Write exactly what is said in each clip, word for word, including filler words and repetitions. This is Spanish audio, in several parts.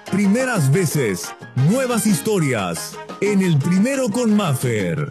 Primeras veces, nuevas historias. En El Primero con Maffer.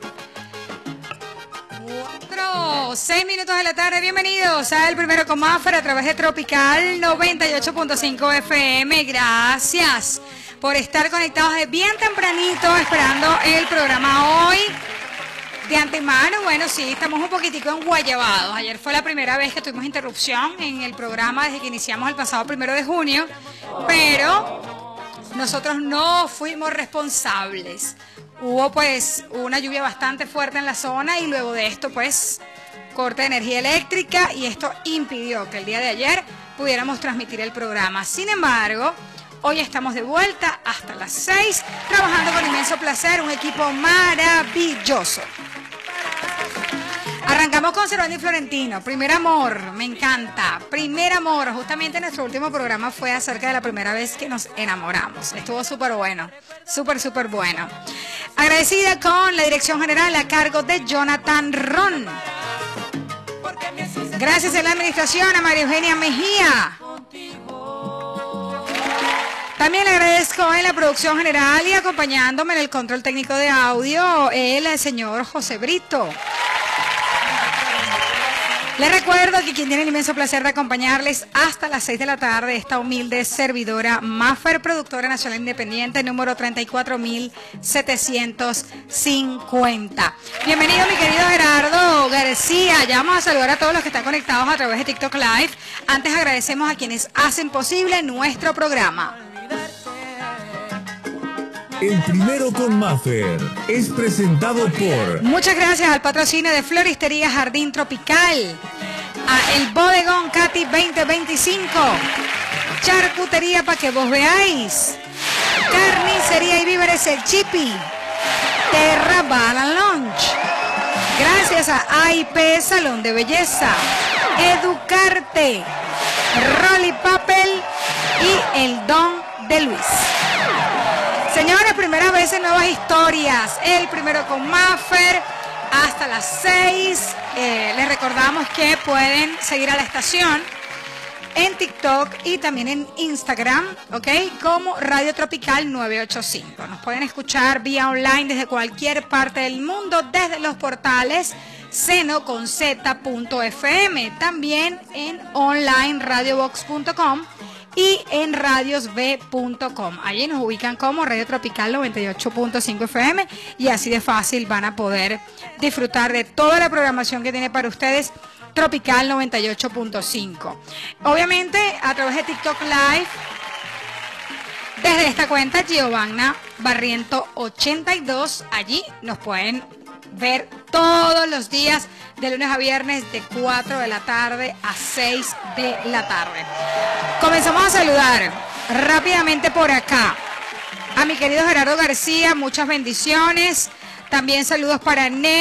Cuatro, seis minutos de la tarde. Bienvenidos a El Primero con Maffer a través de Tropical noventa y ocho punto cinco F M. Gracias por estar conectados de bien tempranito esperando el programa hoy. De antemano, bueno, sí, estamos un poquitico enguayabados. Ayer fue la primera vez que tuvimos interrupción en el programa desde que iniciamos el pasado primero de junio, pero nosotros no fuimos responsables. Hubo pues una lluvia bastante fuerte en la zona y luego de esto pues corte de energía eléctrica y esto impidió que el día de ayer pudiéramos transmitir el programa. Sin embargo, hoy estamos de vuelta hasta las seis, trabajando con inmenso placer, un equipo maravilloso. Arrancamos con Cervando y Florentino, Primer Amor, me encanta, Primer Amor, justamente nuestro último programa fue acerca de la primera vez que nos enamoramos, estuvo súper bueno, súper, súper bueno. Agradecida con la dirección general a cargo de Jonathan Ron. Gracias a la administración a María Eugenia Mejía. También le agradezco en la producción general y acompañándome en el control técnico de audio el señor José Brito. Les recuerdo que quien tiene el inmenso placer de acompañarles hasta las seis de la tarde, esta humilde servidora Maffer, productora nacional independiente, número treinta y cuatro mil setecientos cincuenta. Bienvenido mi querido Gerardo García, ya vamos a saludar a todos los que están conectados a través de TikTok Live. Antes agradecemos a quienes hacen posible nuestro programa. El Primero con Maffer es presentado por... Muchas gracias al patrocinio de Floristería Jardín Tropical, a El Bodegón Katy veinte veinticinco, Charcutería para que vos veáis, Carnicería y Víveres El Chipi, Terra Bala Lunch, gracias a A I P Salón de Belleza, Educarte, Rolly Papel y El Don de Luis. Señores, primera vez en nuevas historias, El Primero con Maffer, hasta las seis. Eh, les recordamos que pueden seguir a la estación en TikTok y también en Instagram, ¿ok? Como Radio Tropical novecientos ochenta y cinco. Nos pueden escuchar vía online desde cualquier parte del mundo, desde los portales seno con z punto f m, también en online radiobox punto com y en radiosv punto com. Allí nos ubican como Radio Tropical noventa y ocho punto cinco F M y así de fácil van a poder disfrutar de toda la programación que tiene para ustedes Tropical noventa y ocho punto cinco. Obviamente a través de TikTok Live, desde esta cuenta Giovanna Barriento ochenta y dos, allí nos pueden ver todos los días de lunes a viernes de cuatro de la tarde a seis de la tarde. Comenzamos a saludar rápidamente por acá a mi querido Gerardo García, muchas bendiciones. También saludos para Ney.